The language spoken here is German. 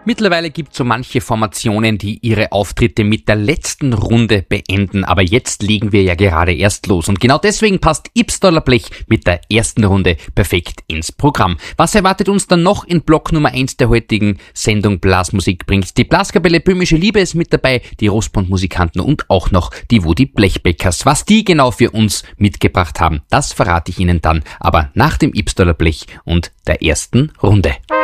Mittlerweile gibt es so manche Formationen, die ihre Auftritte mit der letzten Runde beenden, aber jetzt legen wir ja gerade erst los und genau deswegen passt Ybbs Blech mit der ersten Runde perfekt ins Programm. Was erwartet uns dann noch in Block Nummer 1 der heutigen Sendung Blasmusik bringt? Die Blaskapelle Böhmische Liebe ist mit dabei, die Rosband-Musikanten und auch noch die Wudi Blechbäckers. Was die genau für uns mitgebracht haben, das verrate ich Ihnen dann, aber nach dem Ybbs Blech und der ersten Runde.